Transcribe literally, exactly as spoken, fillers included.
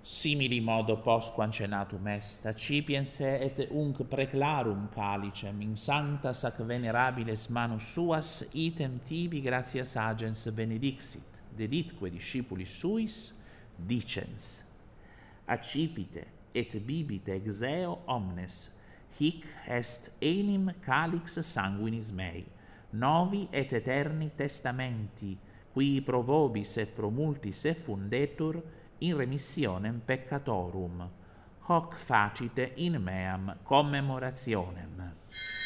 Simili modo postquam cenatum est, accipiens et unc preclarum calicem in sancta sac venerabiles manus suas item tibi gratias agens benedixit, deditque discipulis suis, dicens: accipite et bibite ex eo omnes, hic est enim calix sanguinis mei, novi et eterni testamenti, qui pro vobis et pro multis effundetur in remissionem peccatorum. Hoc facite in meam commemorationem.